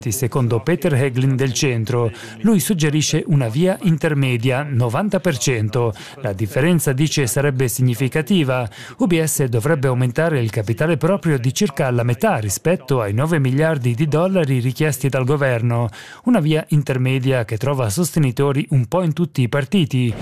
Secondo Peter Hägglin del Centro, lui suggerisce una via intermedia, 90%. La differenza, dice, sarebbe significativa. UBS dovrebbe aumentare il capitale proprio di circa la metà rispetto ai 9 miliardi di dollari richiesti dal governo. Una via intermedia che trova sostenitori un po' in tutti i partiti.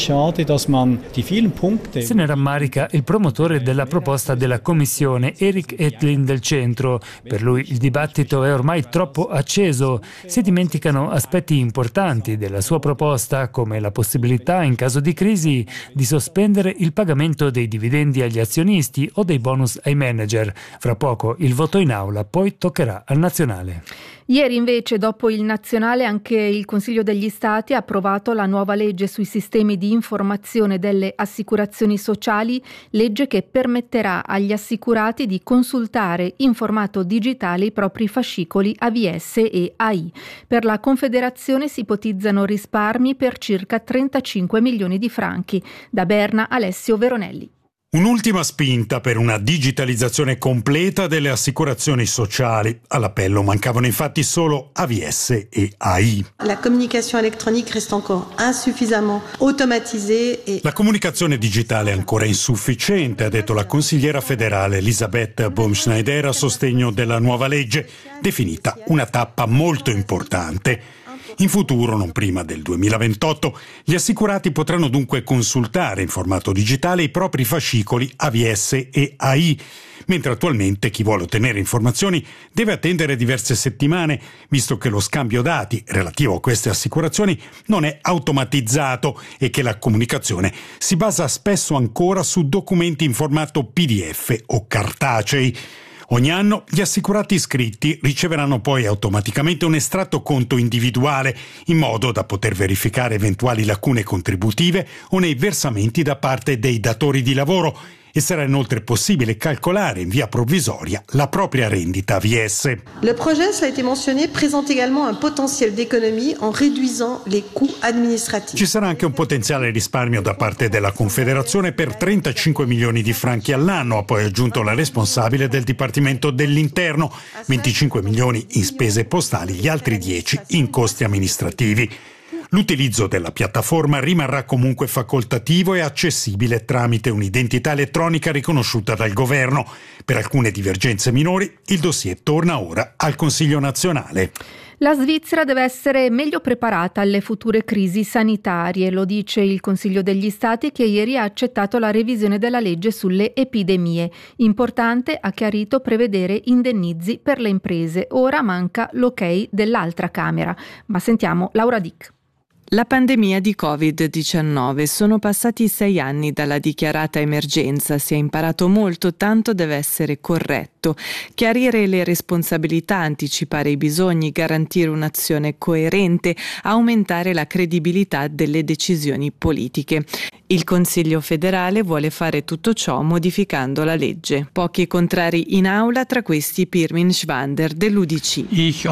Se ne rammarica il promotore della proposta della Commissione, Erik Hägglin del Centro. Per lui il dibattito è ormai troppo acceso. Si dimenticano aspetti importanti della sua proposta, come la possibilità, in caso di crisi, di sospendere il pagamento dei dividendi agli azionisti o dei bonus ai manager. Fra poco il voto in aula, poi toccherà al nazionale. Ieri invece, dopo il nazionale, anche il Consiglio degli Stati ha approvato la nuova legge sui sistemi di informazione delle assicurazioni sociali, legge che permetterà agli assicurati di consultare in formato digitale i propri fascicoli AVS e AI. Per la Confederazione si ipotizzano risparmi per circa 35 milioni di franchi. Da Berna, Alessio Veronelli. Un'ultima spinta per una digitalizzazione completa delle assicurazioni sociali. All'appello mancavano infatti solo AVS e AI. La comunicazione elettronica resta ancora insuffisamment automatisée e... La comunicazione digitale è ancora insufficiente, ha detto la consigliera federale Elisabeth Baumschneider a sostegno della nuova legge, definita una tappa molto importante. In futuro, non prima del 2028, gli assicurati potranno dunque consultare in formato digitale i propri fascicoli AVS e AI, mentre attualmente chi vuole ottenere informazioni deve attendere diverse settimane, visto che lo scambio dati relativo a queste assicurazioni non è automatizzato e che la comunicazione si basa spesso ancora su documenti in formato PDF o cartacei. Ogni anno gli assicurati iscritti riceveranno poi automaticamente un estratto conto individuale, in modo da poter verificare eventuali lacune contributive o nei versamenti da parte dei datori di lavoro, e sarà inoltre possibile calcolare in via provvisoria la propria rendita AVS. Le projet, cela a été mentionné, présente également un potentiel d'économie en réduisant les coûts administratifs. Ci sarà anche un potenziale risparmio da parte della Confederazione per 35 milioni di franchi all'anno, ha poi aggiunto la responsabile del Dipartimento dell'Interno, 25 milioni in spese postali, gli altri 10 in costi amministrativi. L'utilizzo della piattaforma rimarrà comunque facoltativo e accessibile tramite un'identità elettronica riconosciuta dal governo. Per alcune divergenze minori, il dossier torna ora al Consiglio nazionale. La Svizzera deve essere meglio preparata alle future crisi sanitarie, lo dice il Consiglio degli Stati, che ieri ha accettato la revisione della legge sulle epidemie. Importante, ha chiarito, prevedere indennizi per le imprese. Ora manca l'ok dell'altra Camera. Ma sentiamo Laura Dick. La pandemia di Covid-19. Sono passati 6 anni dalla dichiarata emergenza, si è imparato molto, tanto deve essere corretto. Chiarire le responsabilità, anticipare i bisogni, garantire un'azione coerente, aumentare la credibilità delle decisioni politiche. Il Consiglio federale vuole fare tutto ciò modificando la legge. Pochi contrari in aula, tra questi Pirmin Schwander dell'UDC.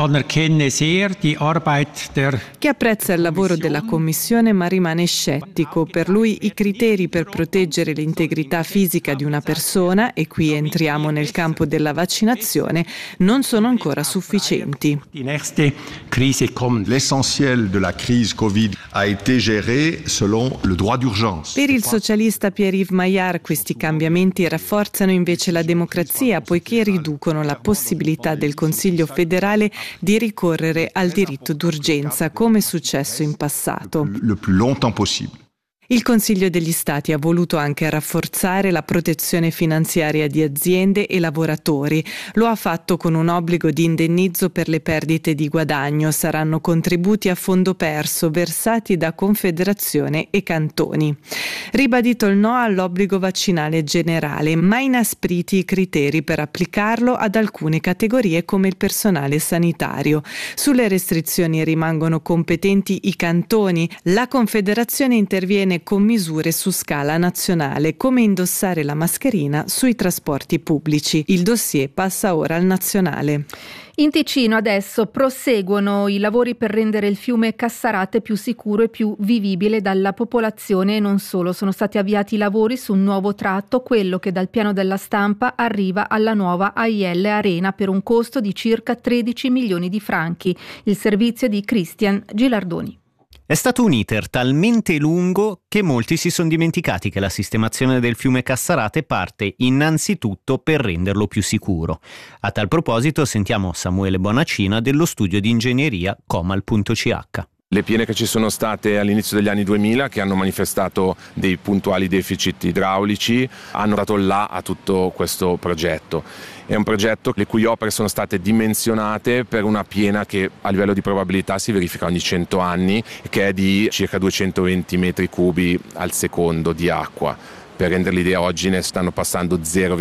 Che apprezza il lavoro della Commissione ma rimane scettico. Per lui i criteri per proteggere l'integrità fisica di una persona, e qui entriamo nel campo della vaccinazione, non sono ancora sufficienti. L'essentiel della crisi Covid a été géré selon le droit d'urgence. Per il socialista Pierre-Yves Maillard questi cambiamenti rafforzano invece la democrazia, poiché riducono la possibilità del Consiglio federale di ricorrere al diritto d'urgenza, come è successo in passato. Le plus longtemps possible. Il Consiglio degli Stati ha voluto anche rafforzare la protezione finanziaria di aziende e lavoratori. Lo ha fatto con un obbligo di indennizzo per le perdite di guadagno. Saranno contributi a fondo perso versati da Confederazione e cantoni. Ribadito il no all'obbligo vaccinale generale, ma inaspriti i criteri per applicarlo ad alcune categorie come il personale sanitario. Sulle restrizioni rimangono competenti i cantoni. La Confederazione interviene linee con misure su scala nazionale, come indossare la mascherina sui trasporti pubblici. Il dossier passa ora al nazionale. In Ticino adesso proseguono i lavori per rendere il fiume Cassarate più sicuro e più vivibile dalla popolazione e non solo. Sono stati avviati i lavori su un nuovo tratto, quello che dal piano della Stampa arriva alla nuova AIL Arena per un costo di circa 13 milioni di franchi. Il servizio di Cristian Gilardoni. È stato un iter talmente lungo che molti si sono dimenticati che la sistemazione del fiume Cassarate parte innanzitutto per renderlo più sicuro. A tal proposito sentiamo Samuele Bonacina dello studio di ingegneria Comal.ch. Le piene che ci sono state all'inizio degli anni 2000, che hanno manifestato dei puntuali deficit idraulici, hanno dato là a tutto questo progetto. È un progetto le cui opere sono state dimensionate per una piena che a livello di probabilità si verifica ogni 100 anni, che è di circa 220 metri cubi al secondo di acqua. Per rendere l'idea, oggi ne stanno passando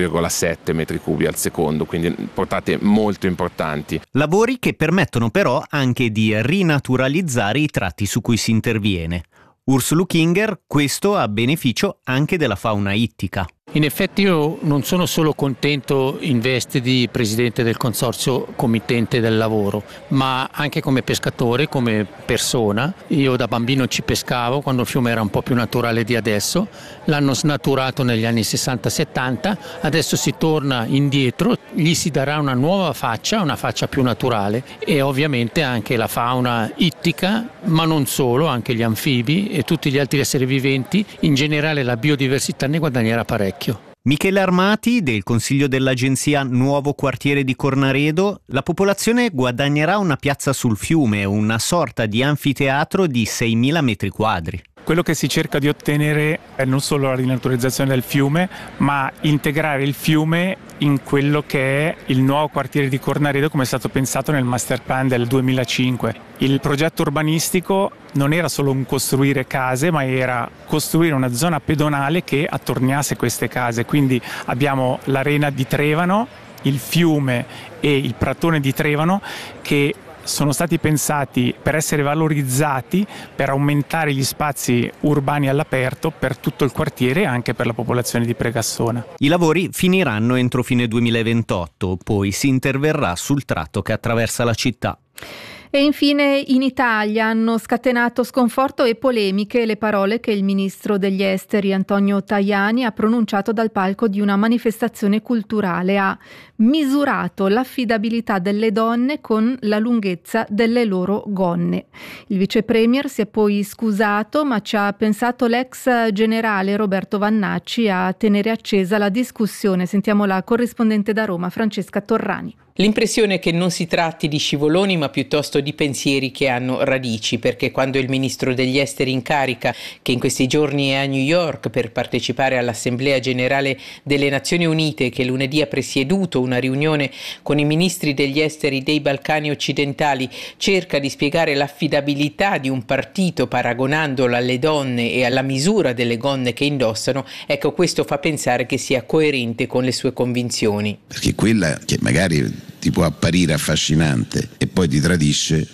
0,7 metri cubi al secondo, quindi portate molto importanti. Lavori che permettono però anche di rinaturalizzare i tratti su cui si interviene. Urs Lukinger, questo a beneficio anche della fauna ittica. In effetti io non sono solo contento in veste di presidente del consorzio committente del lavoro, ma anche come pescatore, come persona. Io da bambino ci pescavo quando il fiume era un po' più naturale di adesso, l'hanno snaturato negli anni 60-70, adesso si torna indietro, gli si darà una nuova faccia, una faccia più naturale e ovviamente anche la fauna ittica, ma non solo, anche gli anfibi e tutti gli altri esseri viventi, in generale la biodiversità ne guadagnerà parecchio. Michele Armati del consiglio dell'agenzia Nuovo Quartiere di Cornaredo, la popolazione guadagnerà una piazza sul fiume, una sorta di anfiteatro di 6.000 metri quadri. Quello che si cerca di ottenere è non solo la rinaturalizzazione del fiume, ma integrare il fiume in quello che è il nuovo quartiere di Cornaredo come è stato pensato nel master plan del 2005. Il progetto urbanistico non era solo un costruire case, ma era costruire una zona pedonale che attorniasse queste case. Quindi abbiamo l'arena di Trevano, il fiume e il pratone di Trevano che sono stati pensati per essere valorizzati, per aumentare gli spazi urbani all'aperto per tutto il quartiere e anche per la popolazione di Pregassona. I lavori finiranno entro fine 2028, poi si interverrà sul tratto che attraversa la città. E infine in Italia hanno scatenato sconforto e polemiche le parole che il ministro degli esteri Antonio Tajani ha pronunciato dal palco di una manifestazione culturale. Ha misurato l'affidabilità delle donne con la lunghezza delle loro gonne. Il vice premier si è poi scusato, ma ci ha pensato l'ex generale Roberto Vannacci a tenere accesa la discussione. Sentiamo la corrispondente da Roma, Francesca Torrani. L'impressione è che non si tratti di scivoloni ma piuttosto di pensieri che hanno radici, perché quando il ministro degli esteri in carica, che in questi giorni è a New York per partecipare all'Assemblea Generale delle Nazioni Unite, che lunedì ha presieduto una riunione con i ministri degli esteri dei Balcani occidentali, cerca di spiegare l'affidabilità di un partito paragonandolo alle donne e alla misura delle gonne che indossano, ecco, questo fa pensare che sia coerente con le sue convinzioni. Perché quella che magari ti può apparire affascinante e poi ti tradisce,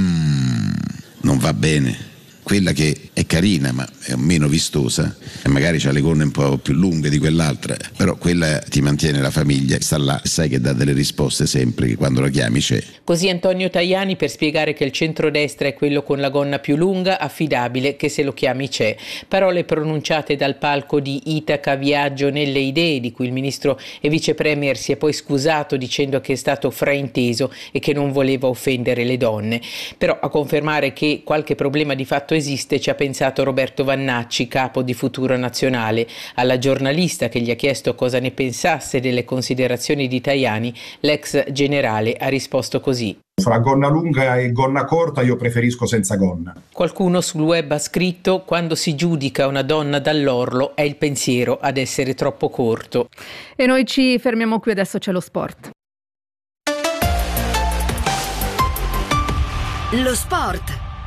non va bene. Quella che è carina ma è meno vistosa e magari ha le gonne un po' più lunghe di quell'altra, però quella ti mantiene la famiglia, sta là, sai che dà delle risposte sempre, che quando la chiami c'è. Così Antonio Tajani per spiegare che il centrodestra è quello con la gonna più lunga, affidabile, che se lo chiami c'è. Parole pronunciate dal palco di Itaca Viaggio nelle idee, di cui il ministro e vice premier si è poi scusato dicendo che è stato frainteso e che non voleva offendere le donne. Però a confermare che qualche problema di fatto esiste ci ha pensato Roberto Vannacci, capo di Futuro Nazionale. Alla giornalista che gli ha chiesto cosa ne pensasse delle considerazioni di Tajani, l'ex generale ha risposto così: fra gonna lunga e gonna corta io preferisco senza gonna. Qualcuno sul web ha scritto: quando si giudica una donna dall'orlo è il pensiero ad essere troppo corto. E noi ci fermiamo qui, adesso c'è lo sport. Lo sport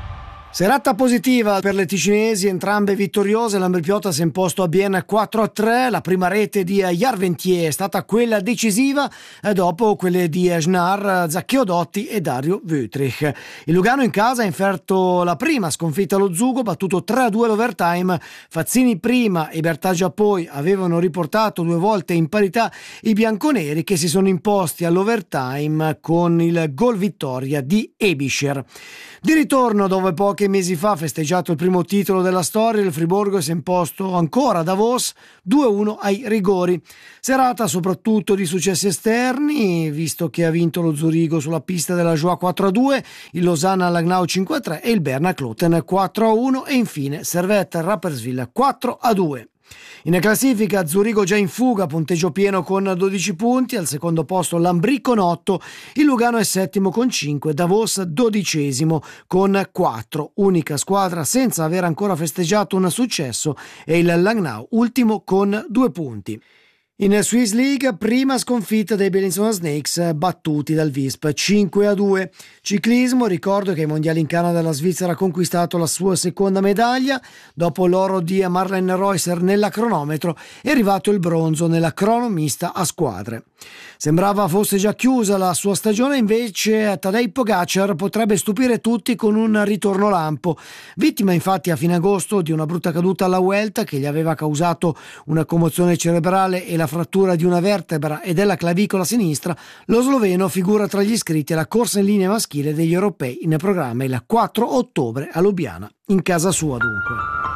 Serata positiva per le ticinesi, entrambe vittoriose. L'Ambrì-Piotta si è imposto a Bienne 4-3. La prima rete di Jarventier è stata quella decisiva, dopo quelle di Schnar, Zacchiodotti e Dario Wüthrich. Il Lugano in casa ha inferto la prima sconfitta allo Zugo, battuto 3-2 all'overtime. Fazzini prima e Bertaggia poi avevano riportato 2 volte in parità i bianconeri, che si sono imposti all'overtime con il gol vittoria di Ebischer. Di ritorno, dove pochi mesi fa ha festeggiato il primo titolo della storia, il Friburgo si è imposto ancora a Davos 2-1 ai rigori. Serata soprattutto di successi esterni, visto che ha vinto lo Zurigo sulla pista della Joie 4-2, il Lausanne Langnau 5-3 e il Berna Kloten 4-1 e infine Servette Rapperswil 4-2. In classifica Zurigo già in fuga, punteggio pieno con 12 punti, al secondo posto l'Ambrì con 8, il Lugano è settimo con 5, Davos 12° con 4, unica squadra senza aver ancora festeggiato un successo è il Langnau, ultimo con 2 punti. In Swiss League, prima sconfitta dei Bellinzona Snakes battuti dal Visp 5-2. Ciclismo, ricordo che ai mondiali in Canada la Svizzera ha conquistato la sua seconda medaglia. Dopo l'oro di Marlene Reusser nella cronometro è arrivato il bronzo nella cronomista a squadre. Sembrava fosse già chiusa la sua stagione, invece Tadej Pogacar potrebbe stupire tutti con un ritorno lampo. Vittima infatti a fine agosto di una brutta caduta alla Vuelta che gli aveva causato una commozione cerebrale e la frattura di una vertebra e della clavicola sinistra, lo sloveno figura tra gli iscritti alla corsa in linea maschile degli europei in programma il 4 ottobre a Lubiana, in casa sua dunque.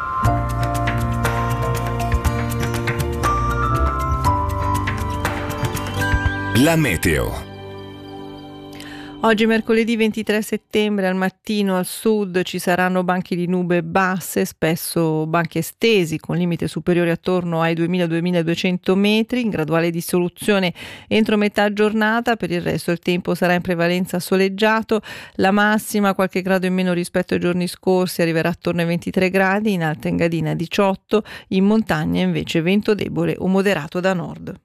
La meteo. Oggi mercoledì 23 settembre al mattino al sud ci saranno banchi di nube basse, spesso banchi estesi con limite superiore attorno ai 2000-2200 metri, in graduale dissoluzione entro metà giornata. Per il resto il tempo sarà in prevalenza soleggiato, la massima qualche grado in meno rispetto ai giorni scorsi, arriverà attorno ai 23 gradi, in Alta Engadina 18, in montagna invece vento debole o moderato da nord.